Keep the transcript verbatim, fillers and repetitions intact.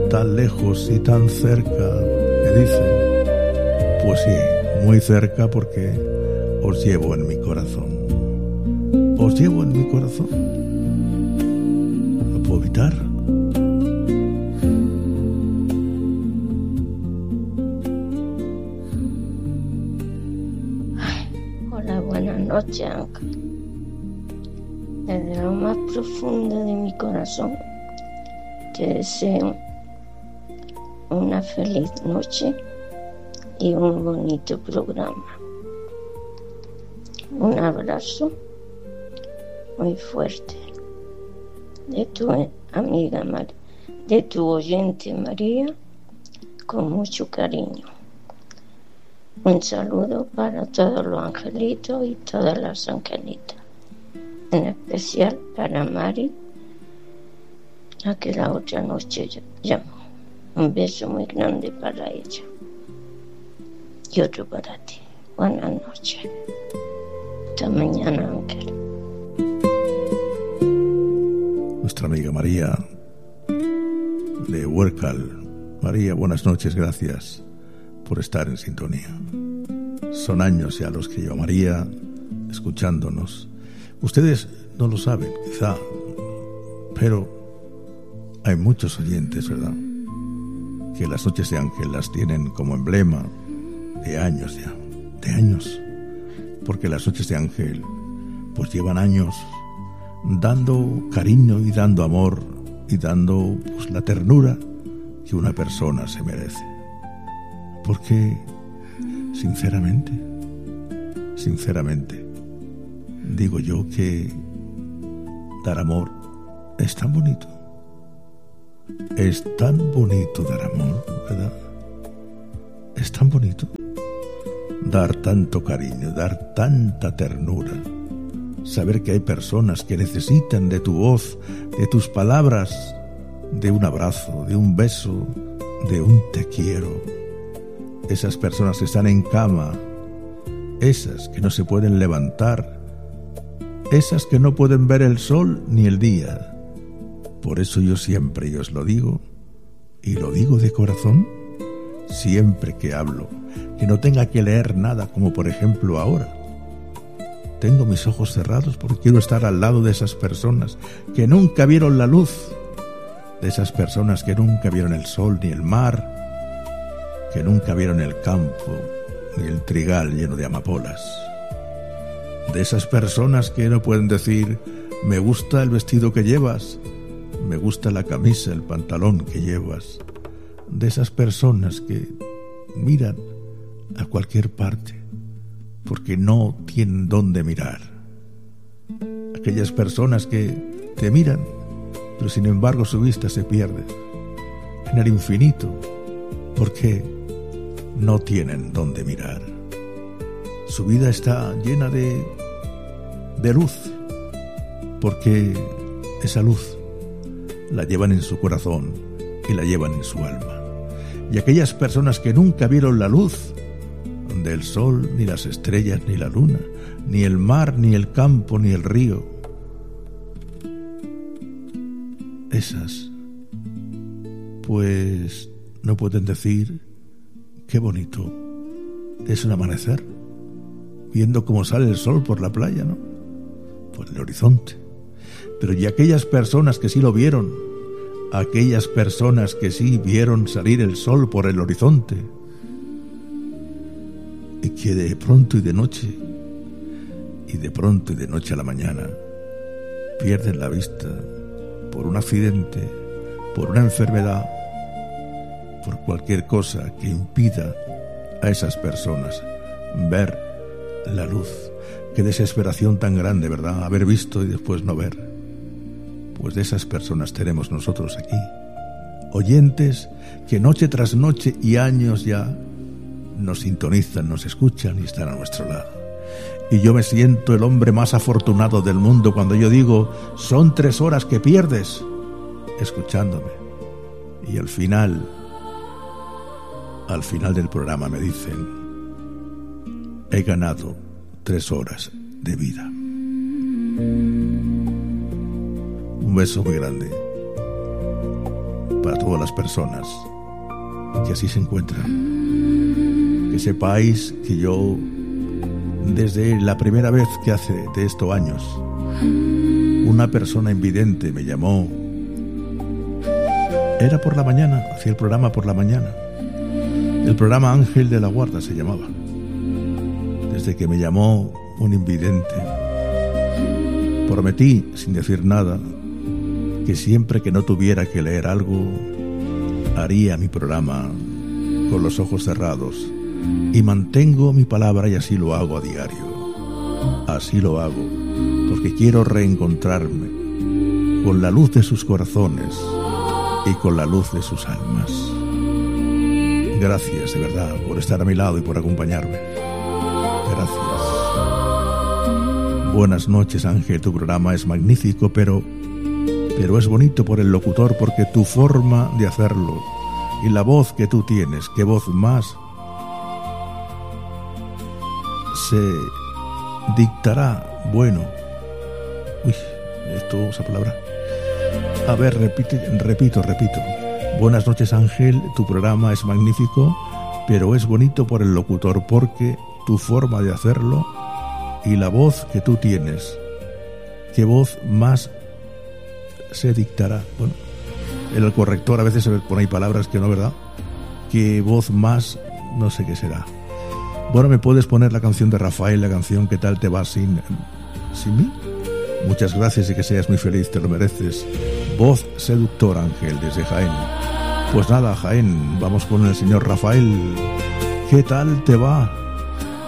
tan lejos y tan cerca, me dicen. Pues sí, muy cerca, porque os llevo en mi corazón. Os llevo en mi corazón. No puedo evitar. Hola, buenas noches, Ángel. Desde lo más profundo de mi corazón te deseo una feliz noche y un bonito programa. Un abrazo muy fuerte de tu amiga María, de tu oyente María, con mucho cariño. Un saludo para todos los angelitos y todas las angelitas, en especial para Mari, a que la otra noche llamó. Un beso muy grande para ella y otro para ti. Buenas noches. Hasta mañana, Ángel. Nuestra amiga María de Huércal. María, buenas noches, gracias por estar en sintonía. Son años ya los que lleva María escuchándonos. Ustedes no lo saben, quizá, pero hay muchos oyentes, ¿verdad?, que las noches de Ángel las tienen como emblema de años ya, de años, porque las noches de Ángel pues llevan años dando cariño y dando amor y dando pues la ternura que una persona se merece. Porque sinceramente, sinceramente, digo yo que dar amor es tan bonito. Es tan bonito dar amor, ¿verdad? Es tan bonito dar tanto cariño, dar tanta ternura. Saber que hay personas que necesitan de tu voz, de tus palabras, de un abrazo, de un beso, de un te quiero. Esas personas que están en cama, esas que no se pueden levantar, esas que no pueden ver el sol ni el día. Por eso yo siempre, y os lo digo, y lo digo de corazón, siempre que hablo, que no tenga que leer nada, como por ejemplo ahora. Tengo mis ojos cerrados porque quiero estar al lado de esas personas que nunca vieron la luz, de esas personas que nunca vieron el sol ni el mar, que nunca vieron el campo ni el trigal lleno de amapolas, de esas personas que no pueden decir me gusta el vestido que llevas, me gusta la camisa, el pantalón que llevas, de esas personas que miran a cualquier parte porque no tienen dónde mirar, aquellas personas que te miran pero sin embargo su vista se pierde en el infinito porque no tienen dónde mirar. Su vida está llena de, de luz, porque esa luz la llevan en su corazón y la llevan en su alma. Y aquellas personas que nunca vieron la luz del sol, ni las estrellas, ni la luna, ni el mar, ni el campo, ni el río, esas pues no pueden decir qué bonito es un amanecer viendo cómo sale el sol por la playa, ¿no?, por el horizonte. Pero y aquellas personas que sí lo vieron, aquellas personas que sí vieron salir el sol por el horizonte y que de pronto y de noche y de pronto y de noche a la mañana pierden la vista por un accidente, por una enfermedad, por cualquier cosa que impida a esas personas ver la luz. Qué desesperación tan grande, ¿verdad?, haber visto y después no ver. Pues de esas personas tenemos nosotros aquí, oyentes que noche tras noche y años ya nos sintonizan, nos escuchan y están a nuestro lado. Y yo me siento el hombre más afortunado del mundo cuando yo digo, son tres horas que pierdes escuchándome. Y al final, al final del programa me dicen, he ganado tres horas de vida. Un beso muy grande para todas las personas que así se encuentran. Que sepáis que yo, desde la primera vez que hace de estos años, una persona invidente me llamó. Era por la mañana, hacía el programa por la mañana. El programa Ángel de la Guarda se llamaba. Desde que me llamó un invidente, prometí, sin decir nada, que siempre que no tuviera que leer algo, haría mi programa con los ojos cerrados. Y mantengo mi palabra y así lo hago a diario. Así lo hago, porque quiero reencontrarme con la luz de sus corazones y con la luz de sus almas. Gracias, de verdad, por estar a mi lado y por acompañarme. Gracias. Buenas noches, Ángel. Tu programa es magnífico, pero, pero es bonito por el locutor, porque tu forma de hacerlo y la voz que tú tienes, qué voz más, se dictará. Bueno, uy, esto, esa palabra. A ver, repite, repito, repito. Buenas noches, Ángel. Tu programa es magnífico, pero es bonito por el locutor, porque tu forma de hacerlo y la voz que tú tienes, qué voz más se dictará. Bueno, el corrector a veces se pone ahí palabras que no, ¿verdad? Qué voz más, no sé qué será. Bueno, ¿me puedes poner la canción de Rafael, la canción ¿Qué tal te va sin, sin mí? Muchas gracias y que seas muy feliz, te lo mereces. Voz seductora, Ángel, desde Jaén. Pues nada, Jaén, vamos con el señor Rafael. ¿Qué tal te va?